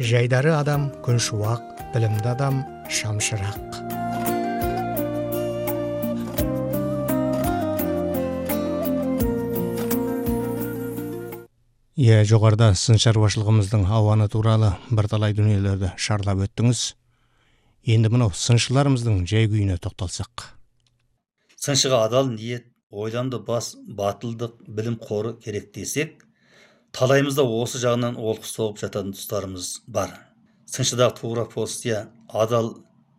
Жайдары адам күн шуақ, білімді адам шамшырақ. Жоғарыда сын шаруашылығымыздың ауаны туралы бірталай дүниелерді шарлап өттіңіз. Енді мынау сыншыларымыздың жай күйіне тоқталсақ. Сыншыға адал ниет, ойланды бас, батылдық, білім қоры керек десек, талайымызда осы жағынан олқы соғып жататын тұстарымыз бар. Сыншыдағы тура позиция адал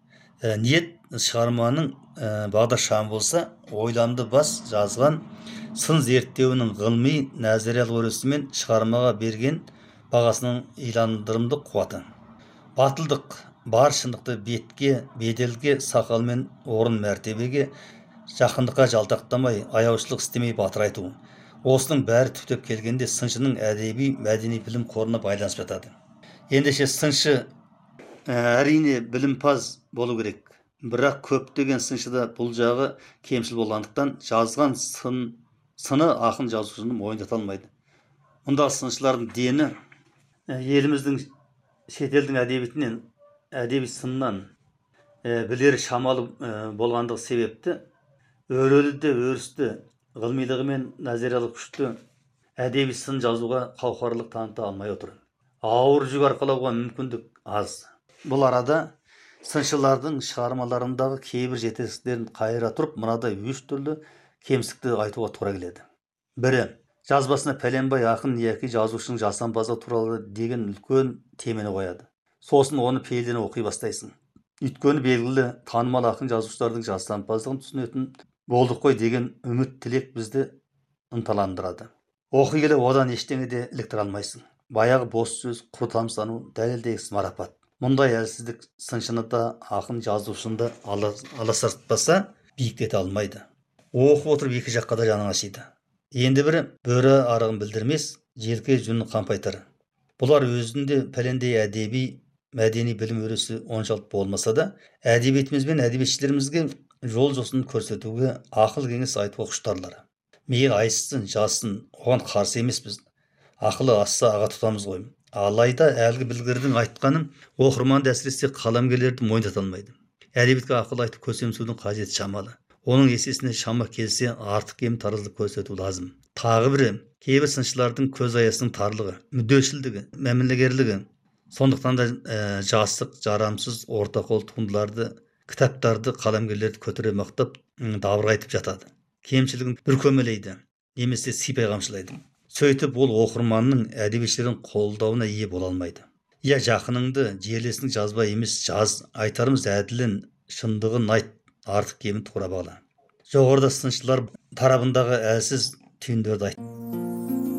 ниет шығарманың бағдаршамы болса, ойланды бас жазған сын зерттеуінің ғылыми нәзіриялық өрісімен шығармаға берген бағасының иландырымды қуаты. Батылдық бар шындықты бетке, беделге, сақал мен орын мәртебеге, жақындыққа жалтақтамай, аяушылық істемей батыр айту. Осының бәрі түптеп келгенде сыншының әдеби, мәдени білім қорына байланысып жатады. Ендеше сыншы әрине білімпаз болу керек. Бірақ көптеген сыншыда бұл жағы кемшіл болғандықтан жазған сыны ақын жазушыны мойындата алмайды. Мұнда сыншылардың дені еліміздің шетелдің әдебиетінен, әдеби сыннан білері шамалы болғандығы себепті өрелі де өрісті, ғылымилығы мен нәзіриялық күшті әдеби сын жазуға қауқарлық таныта алмай отыр. Ауыр жүк арқалауға мүмкіндік аз. Бұл арада сыншылардың шығармаларындағы кейбір жетістіктерін қайыра тұрып, мынадай үш түрлі кемістікті айтуға тура келеді. Бірі, жазбасына пәленбай ақын яки жазушының жасампаздығы туралы деген үлкен темені қояды. Сосын оны пейілден оқи бастайсың. Өйткені белгілі танымал ақын жазушылардың жасампаздығын түсінетін болдық қой деген үміт тілек бізді ынталандырады. Оқи келе одан ештеңе де іліктіре алмайсың. Баяғы бос сөз, құр тамсану, дәлелдегісіз марапат. Мұндай әлсіздік сыншыны да ақын жазушыны аласартпаса биіктете алмайды. Оқып отырып екі жаққа да жаның ашиды. Енді бірі бөрі арығын білдірмес, желке жүнін қампайтар. Бұлар өзінде пәлендей әдеби, мәдени білім өрісі оншалық болмаса да, әдебиетіміз бен әдебиетшілерімізге жол жосын көрсетуге, ақыл кеңес айтуға құштарлар. Мейі айссын, жассын, оған қарсы емеспіз. Ақылы асса аға тұтамыз ғой. Алайда әлгі білгірдің айтқанын оқырманды әсіресе қаламгерлерді мойындата алмайды. Әдебиетке ақыл айтып көсемсудің қажеті шамалы. Оның есесіне шама келсе артық кем таразылық көрсету лазым. Тағы бірі, кейбір сыншылардың көз аясының тарлығы, мүдделшілдігі, мәмілегерлігі. Сондықтан да жасық, жарамсыз, орта қол туындыларды, кітаптарды, қаламгерлерді көтере мақтап, дабырға айтып жатады. Кемшілігін бүркемелейді, немесе сипай қамшылайды. Сөйтіп ол оқырманның әдебиетшілердің қолдауына ие бола алмайды. Я жақыныңды, жерлесің жазба емес жаз, айтарымыз әділін, шындығын айт, артық кемін тура бағла. Жоғарыда сыншылар тарабындағы әлсіз түйіндерді айт.